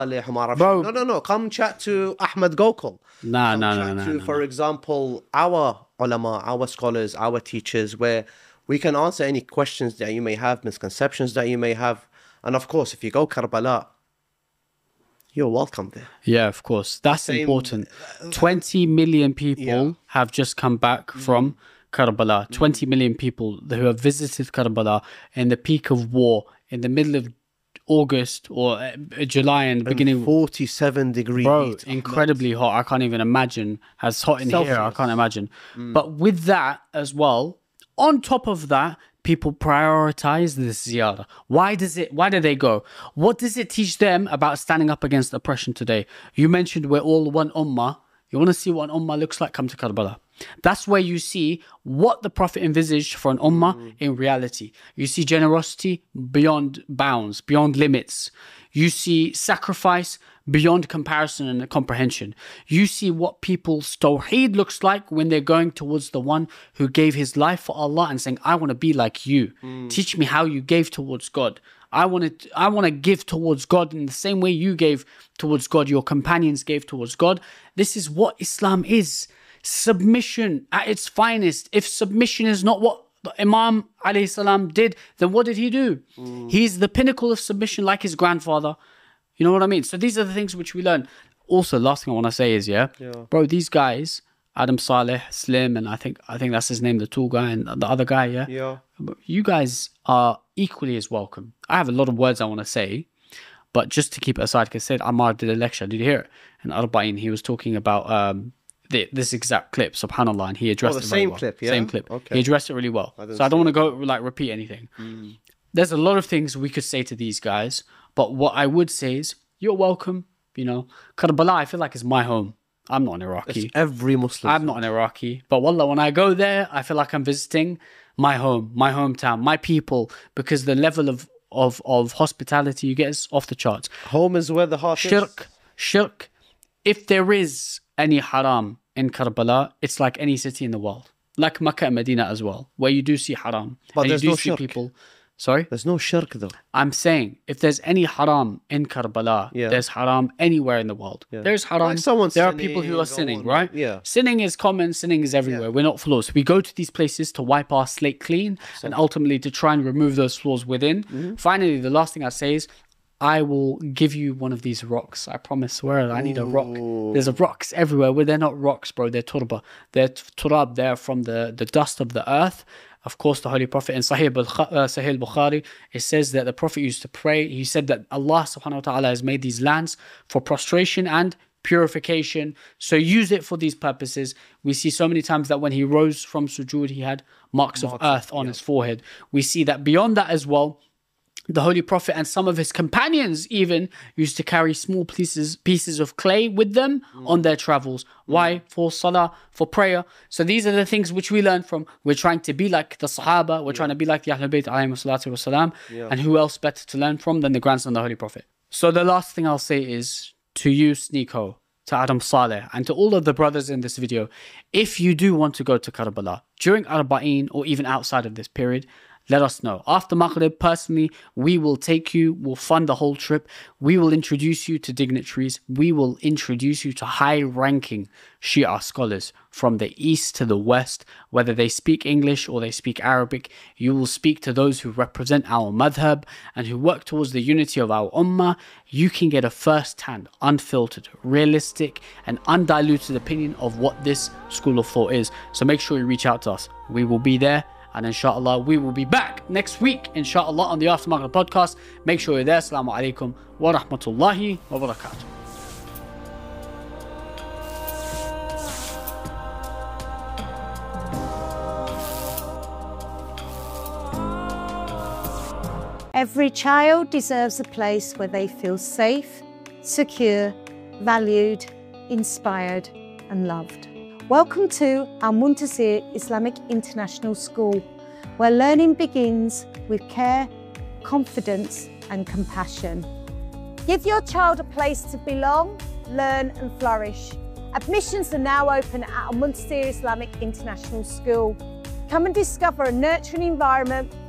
Bro. No. Come chat to Ahmed Gokul. No. For example, our ulama, our scholars, our teachers, where we can answer any questions that you may have, misconceptions that you may have. And of course, if you go Karbala, you're welcome there. Yeah, of course. That's important. 20 million people have just come back from Karbala. 20 million people who have visited Karbala in the peak of war, in the middle of August or July and beginning 47 degree bro, heat. Incredibly hot. I can't even imagine. As hot in here, I can't imagine. But with that as well, on top of that, people prioritize this ziyarah. Why do they go? What does it teach them about standing up against oppression today? You mentioned we're all one ummah. You want to see what an ummah looks like? Come to Karbala. That's where you see what the Prophet envisaged for an ummah in reality. You see generosity beyond bounds, beyond limits. You see sacrifice beyond comparison and comprehension. You see what people's tawheed looks like when they're going towards the one who gave his life for Allah and saying, I want to be like you. Teach me how you gave towards God. I want to give towards God in the same way you gave towards God, your companions gave towards God. This is what Islam is. Submission at its finest. If submission is not what the Imam alayhi salam did, then what did he do? He's the pinnacle of submission, like his grandfather. You know what I mean? So these are the things which we learn. Also, last thing I want to say is, bro, these guys, Adam Saleh, Slim, and I think that's his name, the tall guy, and the other guy, you guys are equally as welcome. I have a lot of words I want to say, but just to keep it aside, because I said Ammar did a lecture, did you hear it? In Arba'in, he was talking about this exact clip, subhanAllah, and he addressed it very well. Same clip. Okay. He addressed it really well. So I don't want to go repeat anything. There's a lot of things we could say to these guys, but what I would say is, you're welcome. You know, Karbala, I feel like is my home. I'm not an Iraqi. It's every Muslim. I'm not an Iraqi. But wallah, when I go there, I feel like I'm visiting my home, my hometown, my people, because the level of hospitality you get is off the charts. Home is where the heart is. Shirk. If there is any haram in Karbala, it's like any city in the world. Like Makkah and Medina as well, where you do see haram. But there's no shirk. People. Sorry? There's no shirk though. I'm saying, if there's any haram in Karbala, there's haram anywhere in the world. There's haram. Like there are people who are sinning, right? Yeah. Sinning is common. Sinning is everywhere. We're not flawless. We go to these places to wipe our slate clean and ultimately to try and remove those flaws within. Finally, the last thing I say is, I will give you one of these rocks. I promise. Swear, I need a rock. There's rocks everywhere. Well, they're not rocks, bro. They're turba. They're turab. They're from the dust of the earth. Of course, the Holy Prophet in Sahih Bukhari, it says that the Prophet used to pray. He said that Allah subhanahu wa ta'ala has made these lands for prostration and purification. So use it for these purposes. We see so many times that when he rose from sujood, he had marks of earth on his forehead. We see that beyond that as well, the Holy Prophet and some of his companions even used to carry small pieces of clay with them on their travels. Why? For salah, for prayer. So these are the things which we learn from. We're trying to be like the Sahaba. We're trying to be like the Ahlul Bayt alayhi salatu wasalam. And who else better to learn from than the grandson of the Holy Prophet? So the last thing I'll say is to you, Sneeko, to Adam Saleh, and to all of the brothers in this video, if you do want to go to Karbala during Arba'in or even outside of this period, let us know. After Maghrib, personally, we will take you, we'll fund the whole trip. We will introduce you to dignitaries. We will introduce you to high-ranking Shia scholars from the east to the west, whether they speak English or they speak Arabic. You will speak to those who represent our madhab and who work towards the unity of our ummah. You can get a first-hand, unfiltered, realistic, and undiluted opinion of what this school of thought is. So make sure you reach out to us. We will be there. And inshallah, we will be back next week, inshallah, on the After Maghrib podcast. Make sure you're there. Assalamu alaikum wa rahmatullahi wa barakatuh. Every child deserves a place where they feel safe, secure, valued, inspired, and loved. Welcome to Al Muntasir Islamic International School, where learning begins with care, confidence, and compassion. Give your child a place to belong, learn, and flourish. Admissions are now open at Al Muntasir Islamic International School. Come and discover a nurturing environment